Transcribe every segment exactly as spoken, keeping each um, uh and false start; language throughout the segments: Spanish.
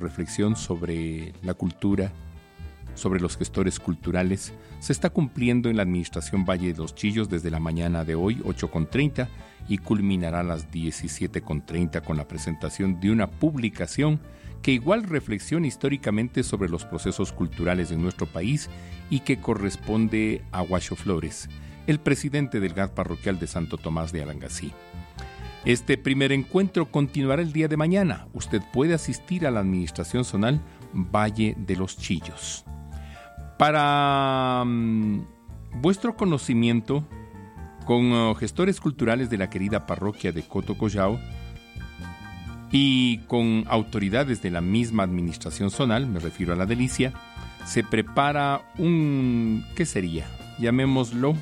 reflexión sobre la cultura, sobre los gestores culturales, se está cumpliendo en la Administración Valle de los Chillos desde la mañana de hoy, ocho con treinta, y culminará a las diecisiete con treinta con la presentación de una publicación que igual reflexiona históricamente sobre los procesos culturales de nuestro país y que corresponde a Guacho Flores, el presidente del G A D parroquial de Santo Tomás de Alangasí. Este primer encuentro continuará el día de mañana. Usted puede asistir a la Administración Zonal Valle de los Chillos. Para um, vuestro conocimiento, con uh, gestores culturales de la querida parroquia de Cotocollao y con autoridades de la misma administración zonal, me refiero a la Delicia, se prepara un, ¿qué sería? Llamémoslo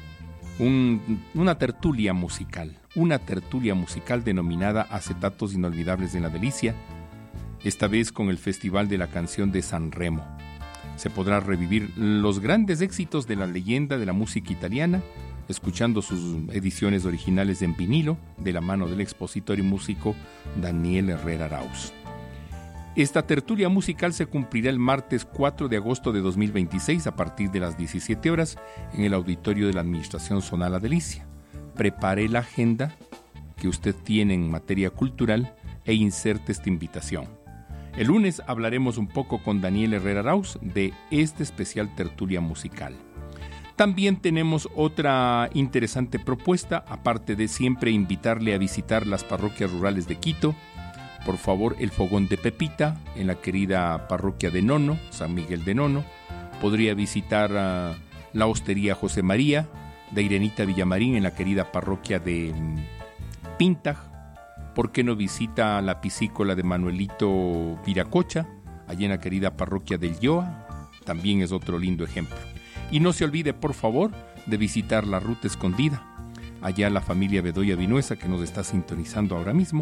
un, una tertulia musical, una tertulia musical denominada Acetatos Inolvidables de la Delicia, esta vez con el Festival de la Canción de San Remo. Se podrá revivir los grandes éxitos de la leyenda de la música italiana, escuchando sus ediciones originales en vinilo, de la mano del expositor y músico Daniel Herrera Arauz. Esta tertulia musical se cumplirá el martes cuatro de agosto de dos mil veintiséis a partir de las diecisiete horas en el auditorio de la Administración Zonal La Delicia. Prepare la agenda que usted tiene en materia cultural e inserte esta invitación. El lunes hablaremos un poco con Daniel Herrera Arauz de este especial tertulia musical. También tenemos otra interesante propuesta, aparte de siempre invitarle a visitar las parroquias rurales de Quito. Por favor, el Fogón de Pepita, en la querida parroquia de Nono, San Miguel de Nono. Podría visitar uh, la Hostería José María, de Irenita Villamarín, en la querida parroquia de um, Pintaj. ¿Por qué no visita la piscícola de Manuelito Viracocha, allí en la querida parroquia del Yoa? También es otro lindo ejemplo. Y no se olvide, por favor, de visitar la Ruta Escondida. Allá la familia Bedoya Vinuesa, que nos está sintonizando ahora mismo,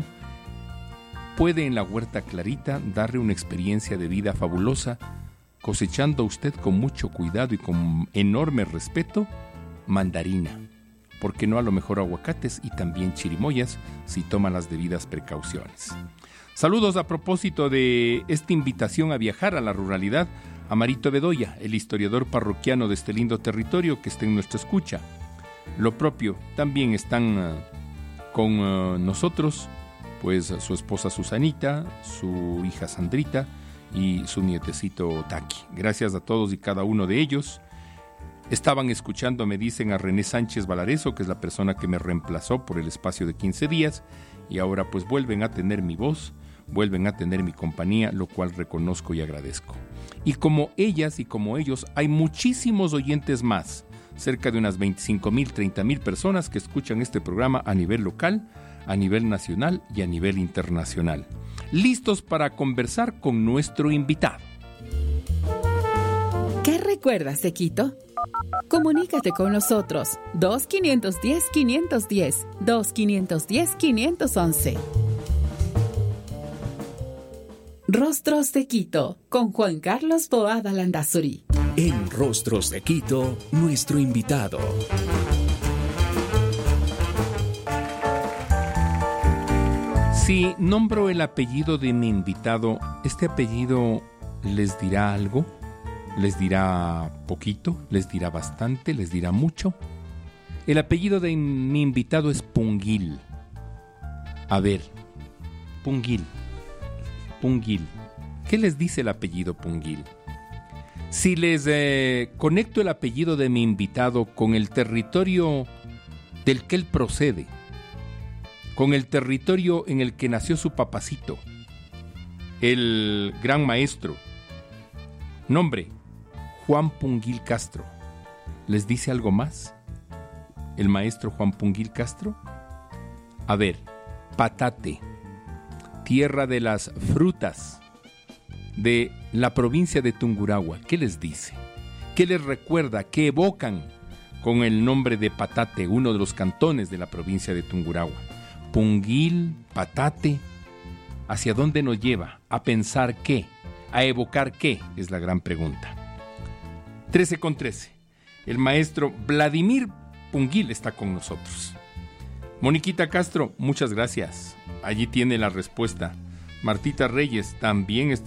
puede en la Huerta Clarita darle una experiencia de vida fabulosa, cosechando a usted con mucho cuidado y con enorme respeto mandarina. ¿Por qué no a lo mejor aguacates y también chirimoyas si toma las debidas precauciones? Saludos a propósito de esta invitación a viajar a la ruralidad a Marito Bedoya, el historiador parroquiano de este lindo territorio que está en nuestra escucha. Lo propio, también están uh, con uh, nosotros, pues su esposa Susanita, su hija Sandrita y su nietecito Taki. Gracias a todos y cada uno de ellos. Estaban escuchando, me dicen, a René Sánchez Valareso, que es la persona que me reemplazó por el espacio de quince días, y ahora pues vuelven a tener mi voz, vuelven a tener mi compañía, lo cual reconozco y agradezco. Y como ellas y como ellos, hay muchísimos oyentes más, cerca de unas veinticinco mil, treinta mil personas que escuchan este programa a nivel local, a nivel nacional y a nivel internacional. Listos para conversar con nuestro invitado. ¿Qué recuerdas de Quito? Comunícate con nosotros. dos quinientos diez quinientos diez, dos quinientos diez quinientos once. Rostros de Quito, con Juan Carlos Boada Landazuri. En Rostros de Quito, nuestro invitado. Si nombro el apellido de mi invitado, ¿este apellido les dirá algo? ¿Les dirá poquito? ¿Les dirá bastante? ¿Les dirá mucho? El apellido de mi invitado es Punguil. A ver, Punguil. Punguil. ¿Qué les dice el apellido Punguil? Si les eh, conecto el apellido de mi invitado con el territorio del que él procede, con el territorio en el que nació su papacito, el gran maestro, nombre, Juan Punguil Castro, ¿les dice algo más? ¿El maestro Juan Punguil Castro? A ver, Patate, tierra de las frutas, de la provincia de Tungurahua, ¿qué les dice? ¿Qué les recuerda? ¿Qué evocan con el nombre de Patate, uno de los cantones de la provincia de Tungurahua? Punguil, Patate, ¿hacia dónde nos lleva? ¿A pensar qué? ¿A evocar qué? Es la gran pregunta. trece con trece. El maestro Vladimir Punguil está con nosotros. Moniquita Castro, muchas gracias. Allí tiene la respuesta. Martita Reyes también está